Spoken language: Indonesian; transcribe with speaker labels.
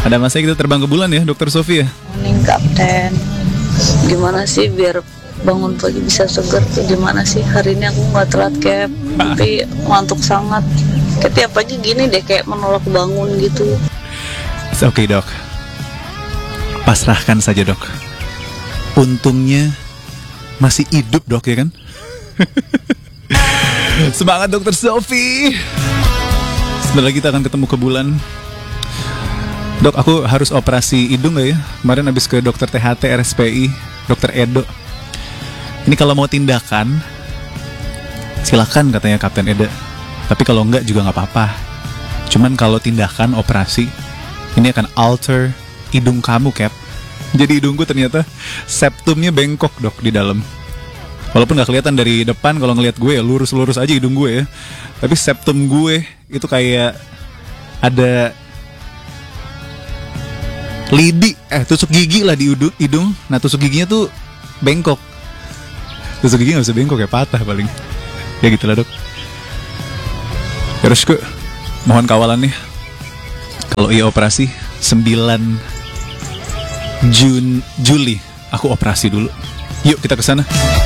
Speaker 1: Ada masanya kita terbang ke bulan ya, Dokter Sofi ya?
Speaker 2: Morning Kapten. Gimana sih biar bangun pagi bisa seger? Gimana sih hari ini aku nggak telat Cap, tapi ngantuk sangat. Kayak tiap pagi gini deh, kayak menolak bangun gitu.
Speaker 1: Oke dok, pasrahkan saja dok. Untungnya masih hidup dok ya kan? Semangat Dokter Sofi. Sebentar lagi kita akan ketemu ke bulan. Dok, aku harus operasi hidung gak ya? Kemarin habis ke dokter THT RSPI, Dokter Edo. Ini kalau mau tindakan, silakan katanya Kapten Edo. Tapi kalau enggak juga gak apa-apa. Cuman kalau tindakan operasi, ini akan alter hidung kamu, Cap. Jadi hidungku ternyata septumnya bengkok dok di dalam. Walaupun gak kelihatan dari depan, kalau ngelihat gue ya lurus-lurus aja hidung gue ya. Tapi septum gue itu kayak ada lidi, tusuk gigi lah di hidung. Nah tusuk giginya tuh bengkok. Tusuk gigi gak bisa bengkok ya, patah paling. Ya gitulah dok. Terus gue mohon kawalannya. Kalau iya operasi 9 Juli aku operasi dulu. Yuk kita ke sana.